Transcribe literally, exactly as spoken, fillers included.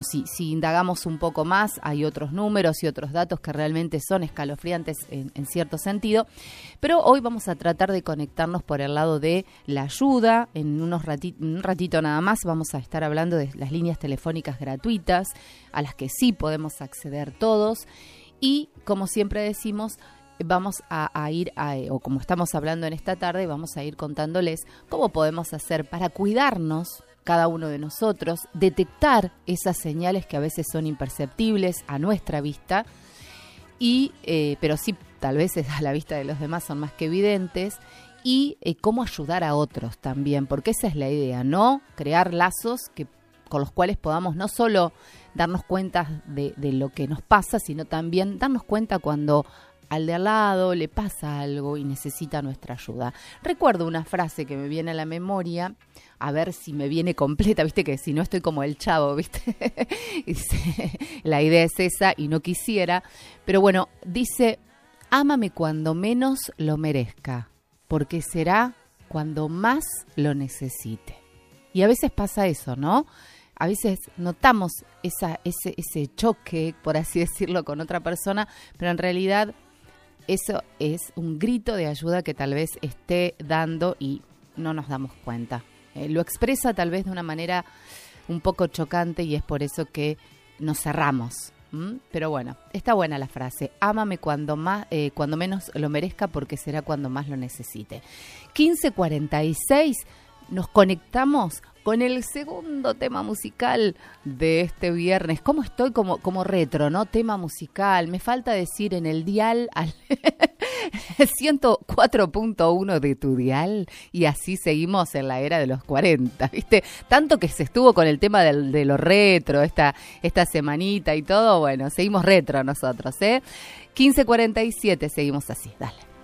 si, si indagamos un poco más, hay otros números y otros datos que realmente son escalofriantes en, en cierto sentido, pero hoy vamos a tratar de conectarnos por el lado de la ayuda. En unos rati- un ratito nada más vamos a estar hablando de las líneas telefónicas gratuitas, a las que sí podemos acceder todos, y como siempre decimos, vamos a, a ir, a, o como estamos hablando en esta tarde, vamos a ir contándoles cómo podemos hacer para cuidarnos, cada uno de nosotros, detectar esas señales que a veces son imperceptibles a nuestra vista, y eh, pero sí, tal vez a la vista de los demás son más que evidentes, y eh, cómo ayudar a otros también, porque esa es la idea, ¿no? Crear lazos que con los cuales podamos no solo darnos cuenta de, de lo que nos pasa, sino también darnos cuenta cuando al de al lado le pasa algo y necesita nuestra ayuda. Recuerdo una frase que me viene a la memoria, a ver si me viene completa, viste que si no estoy como el Chavo, viste. Dice, la idea es esa y no quisiera, pero bueno, dice, ámame cuando menos lo merezca, porque será cuando más lo necesite. Y a veces pasa eso, ¿no? A veces notamos esa, ese, ese choque, por así decirlo, con otra persona, pero en realidad eso es un grito de ayuda que tal vez esté dando y no nos damos cuenta. Eh, lo expresa tal vez de una manera un poco chocante y es por eso que nos cerramos. ¿Mm? Pero bueno, está buena la frase. Ámame cuando más, eh, cuando menos lo merezca, porque será cuando más lo necesite. quince cuarenta y seis, nos conectamos con el segundo tema musical de este viernes. ¿Cómo estoy como, como retro, no? Tema musical. Me falta decir en el dial al ciento cuatro punto uno de tu dial, y así seguimos en la era de los cuarenta, ¿viste? Tanto que se estuvo con el tema del, de lo retro esta, esta semanita y todo. Bueno, seguimos retro nosotros, ¿eh? quince cuarenta y siete, seguimos así. Dale.